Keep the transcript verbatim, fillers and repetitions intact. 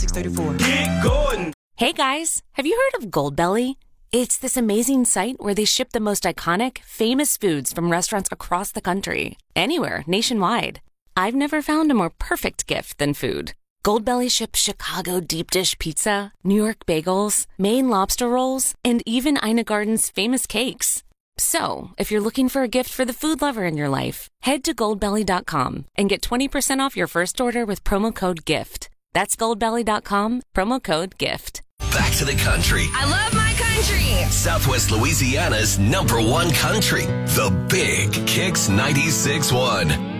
six thirty-four. Get going! Hey guys, have you heard of Goldbelly? It's this amazing site where they ship the most iconic, famous foods from restaurants across the country, anywhere, nationwide. I've never found a more perfect gift than food. Goldbelly ships Chicago deep dish pizza, New York bagels, Maine lobster rolls, and even Ina Garden's famous cakes. So, if you're looking for a gift for the food lover in your life, head to goldbelly dot com and get twenty percent off your first order with promo code GIFT. That's goldbelly dot com, promo code GIFT. Back to the country. I love my country. Southwest Louisiana's number one country. The Big Kicks ninety-six point one.